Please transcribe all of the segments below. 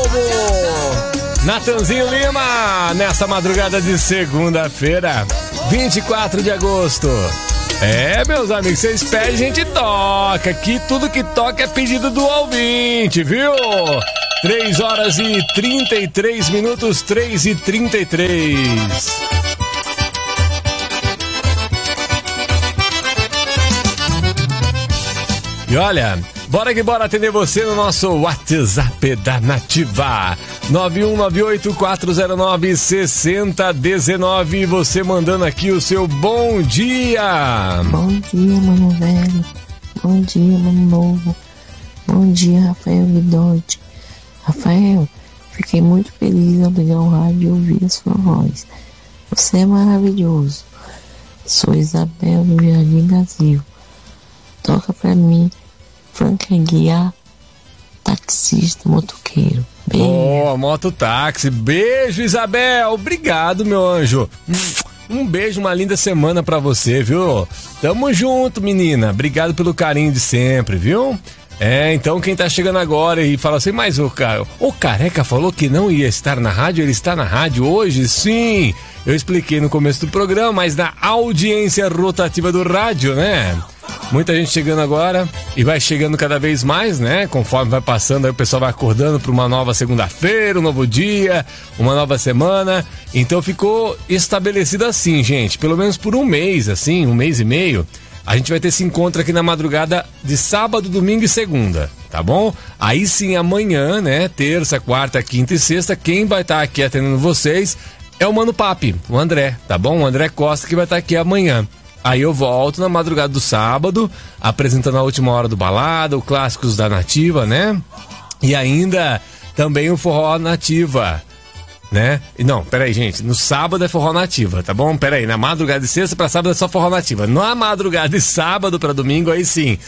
Novo. Natanzinho Lima, nessa madrugada de segunda-feira, 24 de agosto. Meus amigos, vocês pedem, a gente toca. Aqui tudo que toca é pedido do ouvinte, viu? 3 horas e 33 minutos, 3h33. E olha, bora que bora atender você no nosso WhatsApp da Nativa. 9198-409-6019. Você mandando aqui o seu bom dia. Bom dia, mano velho. Bom dia, mano novo. Bom dia, Rafael Guidotti. Rafael, fiquei muito feliz ao ligar o rádio e ouvir a sua voz. Você é maravilhoso. Sou Isabel do Jardim Brasil. Toca pra mim, Frank Aguiar, taxista, motoqueiro. Beijo. Boa, mototáxi. Beijo, Isabel. Obrigado, meu anjo. Um beijo, uma linda semana pra você, viu? Tamo junto, menina. Obrigado pelo carinho de sempre, viu? Então quem tá chegando agora e fala assim, mas o Careca falou que não ia estar na rádio, ele está na rádio hoje? Sim, eu expliquei no começo do programa, mas na audiência rotativa do rádio, né? Muita gente chegando agora e vai chegando cada vez mais, né? Conforme vai passando, aí o pessoal vai acordando para uma nova segunda-feira, um novo dia, uma nova semana. Então ficou estabelecido assim, gente, pelo menos por um mês, assim, um mês e meio. A gente vai ter esse encontro aqui na madrugada de sábado, domingo e segunda, tá bom? Aí sim, amanhã, né? Terça, quarta, quinta e sexta, quem vai estar aqui atendendo vocês é o Mano Papi, o André, tá bom? O André Costa que vai estar aqui amanhã. Aí eu volto na madrugada do sábado, apresentando a última hora do balada, o Clássicos da Nativa, né? E ainda também o Forró Nativa, né? Não, peraí, gente, no sábado é Forró Nativa, tá bom? Peraí, na madrugada de sexta pra sábado é só Forró Nativa. Na madrugada de sábado pra domingo, aí sim,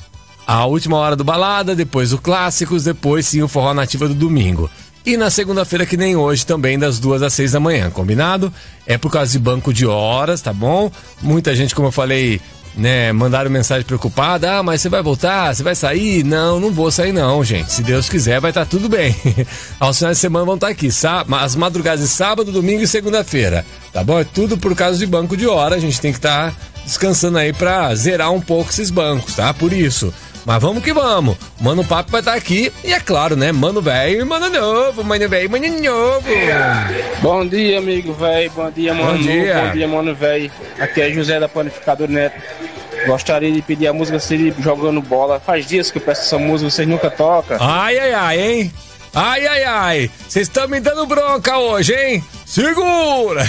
a última hora do balada, depois o Clássicos, depois sim o Forró Nativa do domingo. E na segunda-feira, que nem hoje, também das 2 às 6 da manhã, combinado? É por causa de banco de horas, tá bom? Muita gente, como eu falei, né, mandaram mensagem preocupada. Mas você vai voltar? Você vai sair? Não, não vou sair não, gente. Se Deus quiser, vai estar tudo bem. Aos finais de semana vão estar aqui, as madrugadas de sábado, domingo e segunda-feira, tá bom? É tudo por causa de banco de hora. A gente tem que estar descansando aí pra zerar um pouco esses bancos, tá? Por isso. Mas vamos que vamos. Mano Papo vai estar aqui. E é claro, né? Mano velho e mano novo. Mano velho e mano novo. Bom dia, amigo velho. Bom dia, mano novo. Bom dia, mano velho. Aqui é José da Panificador Neto. Gostaria de pedir a música Siri jogando bola. Faz dias que eu peço essa música, vocês nunca tocam. Ai, ai, ai, hein? Ai, ai, ai. Vocês estão me dando bronca hoje, hein? Segura!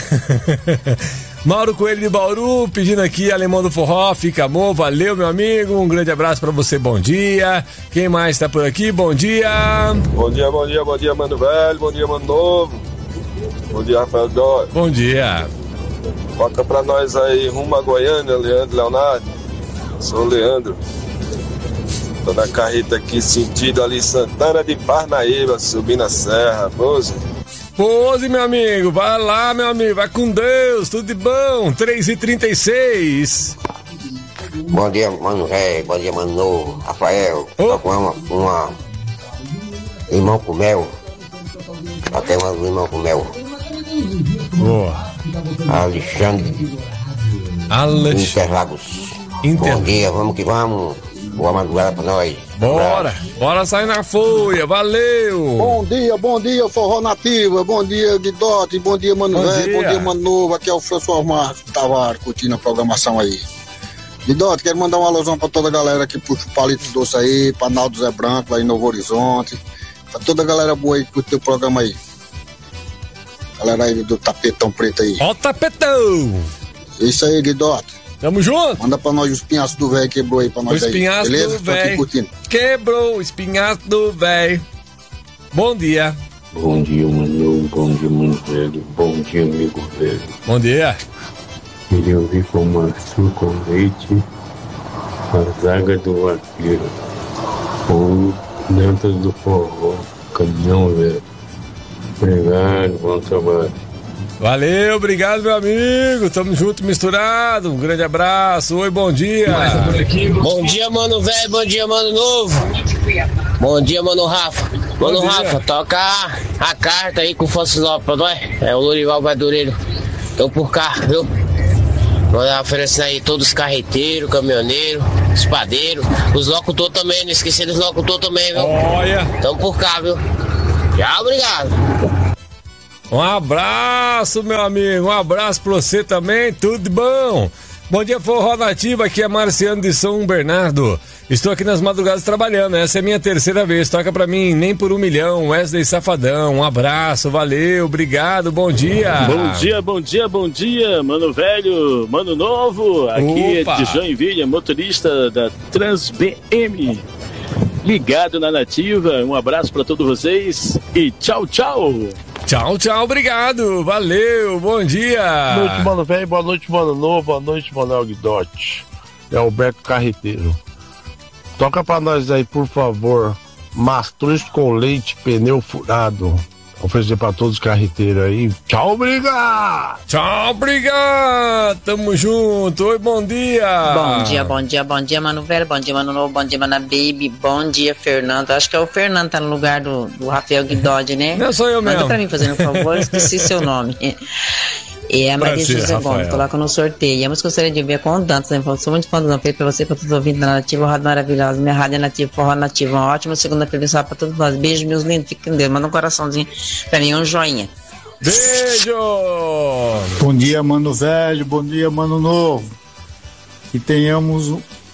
Mauro Coelho de Bauru, pedindo aqui Alemão do Forró, fica amor, valeu meu amigo, um grande abraço pra você, bom dia. Quem mais tá por aqui, bom dia. Bom dia, bom dia, bom dia, mano velho, bom dia, mano novo. Bom dia, Rafael Dói. Bom dia. Toca pra nós aí, rumo a Goiânia, Leandro Leonardo. Sou o Leandro. Tô na carreta aqui, sentido ali Santana de Parnaíba, subindo a serra, Pose, meu amigo, vai lá, meu amigo, vai com Deus, tudo de bom, 3h36. Bom dia, mano velho, bom dia, mano novo, Rafael, tô com uma limão com mel, até uma limão com mel. Boa. Alexandre. Interlagos. Bom dia, vamos que vamos. Boa madrugada pra nós. Bora sair na folha, valeu. Bom dia, Forró Nativa. Bom dia, Guidotti. Bom dia, mano velho. Bom dia, mano novo. Aqui é o professor Marcos Tavares, curtindo a programação aí. Guidotti, quero mandar uma alusão pra toda a galera que puxa o palito doce aí, pra Naldo Zé Branco, lá em Novo Horizonte. Pra toda a galera boa aí que curte o programa aí. Galera aí do Tapetão Preto aí. Ó o Tapetão! Isso aí, Guidotti. Tamo junto. Manda pra nós os espinhaços do velho, quebrou aí pra nós aí. Beleza? Do velho. Quebrou o espinhaço do velho. Bom dia. Bom dia, mano. Bom dia, mano velho. Bom dia, amigo velho. Bom dia. Queria ouvir com maçã com leite a zaga do vaqueiro. Ou dantas do forró. Caminhão, velho. Obrigado, bom trabalho. Valeu, obrigado, meu amigo. Tamo junto, misturado. Um grande abraço. Oi, bom dia. Bom dia, mano velho. Bom dia, mano novo. Bom dia, mano Rafa. Mano Rafa, toca a carta aí com Força Nova, não é? É o Lorival Madureiro. Tô por cá, viu? Vou oferecer aí todos os carreteiros, caminhoneiros, espadeiros, os locutores também, não esqueci dos locutores também, viu? Olha! Tamo por cá, viu? Tchau, obrigado. Um abraço, meu amigo, um abraço pra você também, tudo de bom. Bom dia, Forró Nativa, aqui é Marciano de São Bernardo. Estou aqui nas madrugadas trabalhando, essa é a minha terceira vez, toca pra mim, nem por 1 milhão, Wesley Safadão, um abraço, valeu, obrigado, bom dia. Bom dia, mano velho, mano novo, aqui Opa. é de Joinville, motorista da Trans BM, ligado na Nativa, um abraço pra todos vocês e tchau, tchau. Tchau, tchau, obrigado, valeu, bom dia. Boa noite, mano velho, boa noite, mano novo, boa noite, Manuel Guidotti. É Alberto Carreteiro. Toca pra nós aí, por favor, mastruz com leite, pneu furado. Oferecer pra todos os carreteiros aí. Tchau, obrigado! Tchau, obrigado, tamo junto, oi, bom dia. Bom dia, mano velho, bom dia, mano novo, bom dia, mana baby, bom dia, Fernando. Acho que é o Fernando, tá no lugar do Rafael Guidodi, né? Não, sou eu mesmo. Manda pra mim, fazendo um favor, esqueci seu nome. É a Maria Prazer, José Rafael. Gomes, coloca no sorteio. A música que eu gostaria de ouvir é com tantos, né? Sou muito fã do Não Feito pra você, pra todos os ouvintes da Nativa, Rádio Maravilhosa, minha rádio é Nativa, Forró Nativa. Uma ótima segunda-feira abençoada pra todos nós. Beijo, meus lindos, fiquem com Deus. Manda um coraçãozinho pra mim, um joinha. Beijo! Bom dia, mano velho, bom dia, mano novo. Que tenhamos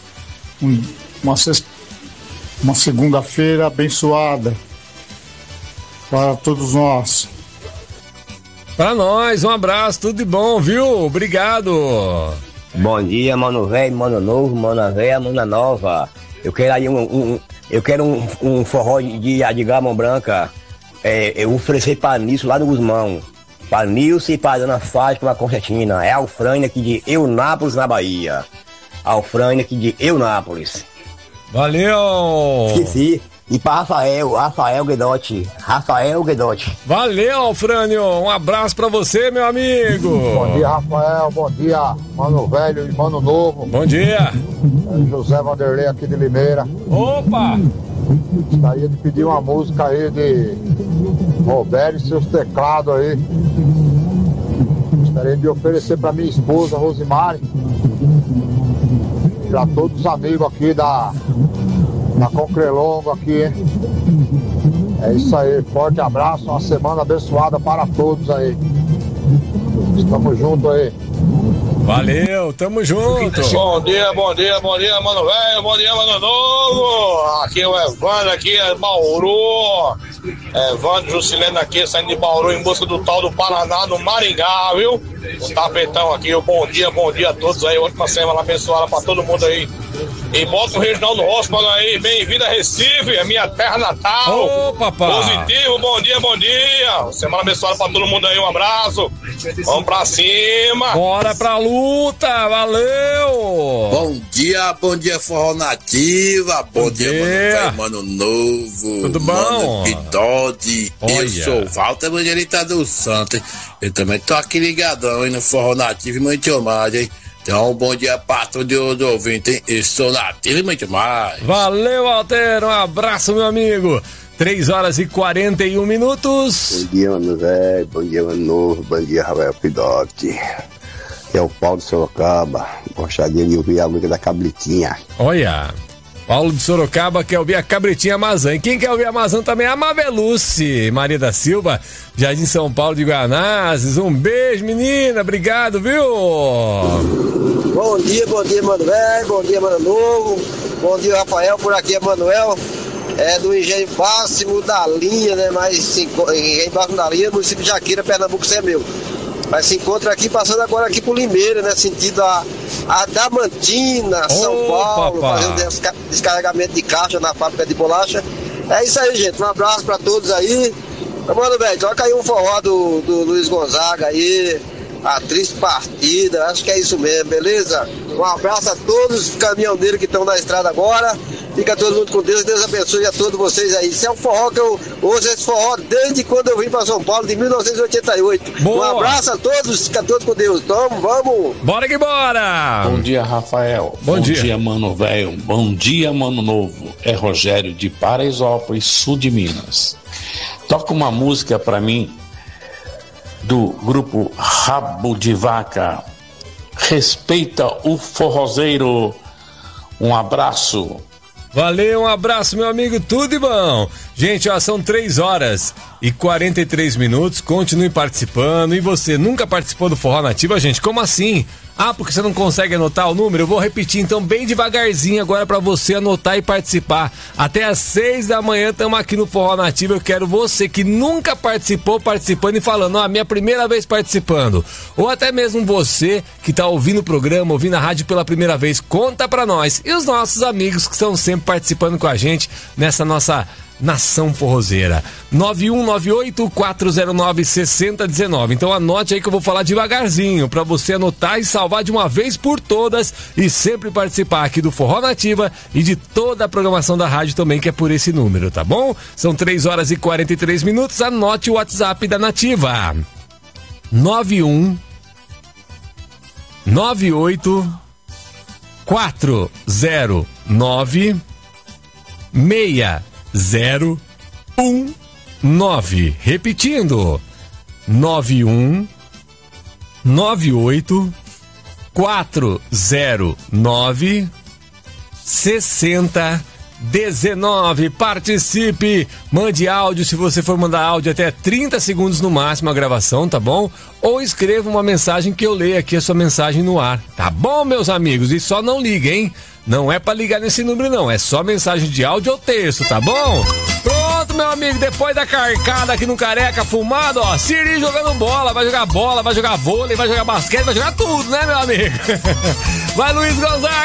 uma segunda-feira abençoada para todos nós. Pra nós, um abraço, tudo de bom, viu? Obrigado. Bom dia, mano velho, mano novo, mana velha, mana nova. Eu quero aí um forró de Gamão Branca. Eu oferecer pra Nilson lá no Guzmão. Pra Nilson e pra Dona Fátima Concertina. É a Alfrânia aqui de Eunápolis, na Bahia. A Alfrânia aqui de Eunápolis. Valeu! Esqueci. E pra Rafael Guidotti. Valeu, Alfrânio, um abraço pra você, meu amigo. Bom dia, Rafael. Bom dia, mano velho e mano novo. Bom dia. É José Vanderlei aqui de Limeira. Opa! Gostaria de pedir uma música aí de Roberto e seus teclados aí. Gostaria de oferecer pra minha esposa, Rosimari. Pra todos os amigos aqui da Concrelongo aqui, hein? É isso aí, forte abraço, uma semana abençoada para todos aí. Estamos juntos aí. Valeu, tamo junto. Bom dia, mano velho, bom dia, mano novo. Aqui é o Evandro, aqui é Bauru. Evandro Juscelino aqui, saindo de Bauru em busca do tal do Paraná, no Maringá, viu? O tapetão aqui, bom dia a todos aí. Ótima semana abençoada pra todo mundo aí. E bota o Reginaldo Rossman aí, bem-vindo a Recife, a minha terra natal. Ô, papai. Positivo, bom dia. Semana abençoada pra todo mundo aí, um abraço. Vamos pra cima. Bora pra luta, valeu. Bom dia, Forró Nativa. Bom dia, mano novo. Tudo bom? Mano Guidotti. Eu Olha. sou Walter Evangelista do Santo. Eu também tô aqui ligadão aí no Forró Nativo e muito mais, hein? Então, bom dia pra todos os ouvintes, hein? Eu sou nativo e muito mais. Valeu, Walter, um abraço, meu amigo. 3h41. Bom dia, mano velho, bom dia, mano novo, bom dia, Rafael Guidotti. É o Paulo de Sorocaba. Gostaria de ouvir a música da Cabritinha. Olha, Paulo de Sorocaba quer ouvir a Cabritinha Amazã. E quem quer ouvir a Amazã também é a Maveluce, Maria da Silva, Jardim São Paulo de Guanazes. Um beijo, menina, obrigado, viu? Bom dia, mano velho, bom dia, mano novo, bom dia, Rafael, por aqui é Manuel, do Engenho Máximo da Linha, né, Engenho Máximo da Linha, município de Jaqueira, Pernambuco, isso é meu. Mas se encontra aqui, passando agora aqui por Limeira, né, sentido a Damantina, São Paulo, fazendo descarregamento de caixa na fábrica de bolacha. É isso aí, gente, um abraço pra todos aí. Mano velho, toca aí um forró do Luiz Gonzaga aí, a triste partida, acho que é isso mesmo, beleza? Um abraço a todos os caminhoneiros que estão na estrada agora. Fica todo mundo com Deus, Deus abençoe a todos vocês aí. Isso é um forró que eu ouço esse forró desde quando eu vim para São Paulo, de 1988. Boa. Um abraço a todos, fica todos com Deus. Então, vamos! Bora que bora! Bom dia, Rafael. Bom dia, mano velho. Bom dia, mano novo. é Rogério de Paraisópolis, sul de Minas. Toca uma música pra mim do grupo Rabo de Vaca. Respeita o forrozeiro. Um abraço. Valeu, um abraço, meu amigo, tudo de bom. Gente, ó, são 3h43. Continue participando. E você nunca participou do Forró Nativa, gente? Como assim? Ah, porque você não consegue anotar o número? Eu vou repetir então bem devagarzinho agora pra você anotar e participar. Até às 6 da manhã estamos aqui no Forró Nativa. Eu quero você que nunca participou, participando e falando, ó, minha primeira vez participando. Ou até mesmo você que tá ouvindo o programa, ouvindo a rádio pela primeira vez, conta pra nós. E os nossos amigos que estão sempre participando com a gente nessa nossa Nação Forrozeira. 9198-409-6019. Então anote aí que eu vou falar devagarzinho pra você anotar e salvar de uma vez por todas e sempre participar aqui do Forró Nativa e de toda a programação da rádio também, que é por esse número, tá bom? São 3h43. Anote o WhatsApp da Nativa. 9198-409-6019. Repetindo, 9198-409-6019. Participe, mande áudio, se você for mandar áudio até 30 segundos no máximo a gravação, tá bom? Ou escreva uma mensagem que eu leio aqui a sua mensagem no ar, tá bom, meus amigos? E só não liga, hein? Não é pra ligar nesse número não, é só mensagem de áudio ou texto, tá bom? Pronto, meu amigo, depois da carcada aqui no Careca fumado, ó, Siri jogando bola, vai jogar vôlei, vai jogar basquete, vai jogar tudo, né, meu amigo? Vai, Luiz Gonzaga!